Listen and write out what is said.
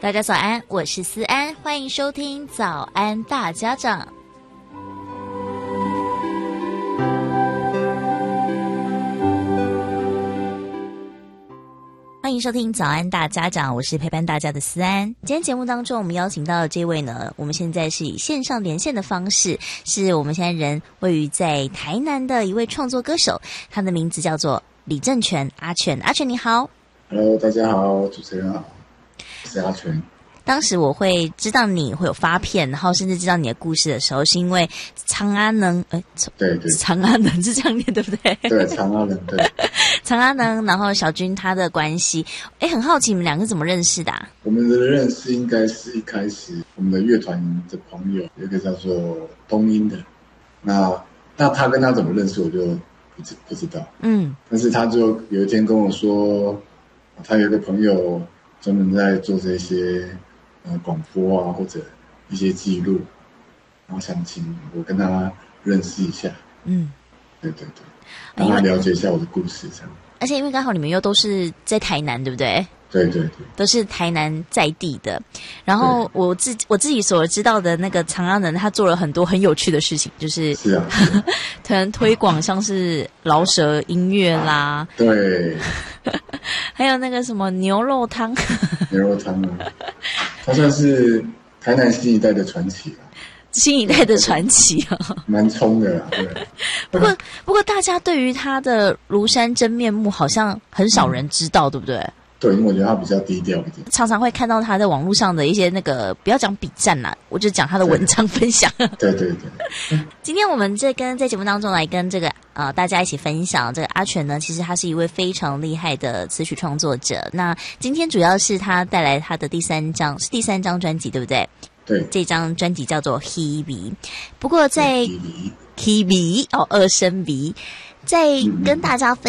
大家早安，我是思安，欢迎收听早安大家长。欢迎收听早安大家长，我是陪伴大家的思安。今天节目当中我们邀请到的这位呢，我们现在是以线上连线的方式，是我们现在人位于在台南的一位创作歌手，他的名字叫做李正全，阿全。阿全你好。 Hello， 大家好，主持人好，我是阿全。 当时我会知道你会有发片，然后甚至知道你的故事的时候，是因为长阿能， 对， 长阿能是这样念对不对？ 对，长阿能，对， 长阿能，然后小军他的关系，很好奇你们两个怎么认识的啊？ 我们的认识应该是一开始我们的乐团的朋友有一个叫做东英的，那他跟他怎么认识我就不知道，但是他就有一天跟我说，他有一个朋友专门在做这些广播啊或者一些记录，然后想请我跟他认识一下，对，让他了解一下我的故事这样。 而且因为刚好你们又都是在台南，对不对？ 对， 都是台南在地的。然后我自己所知道的那个长阿能，他做了很多很有趣的事情，就是可能推广像是饶舌音乐啦， 对， 还有那个什么牛肉汤， 他算是台南新一代的传奇啦。 新一代的传奇啊， 蛮冲的啦，对。 不过大家对于他的庐山真面目好像很少人知道，对不对？ 对，因为我觉得他比较低调一点， 常常会看到他在网络上的一些那个，不要讲笔战啦，我就讲他的文章分享。 对。 今天我们在节目当中来跟这个大家一起分享这个阿全呢，其实他是一位非常厉害的词曲创作者。那今天主要是他带来他的第三张专辑，对不对？ 对， 这张专辑叫做 Hebe。 不过在 Hebe 二声 B， 在跟大家分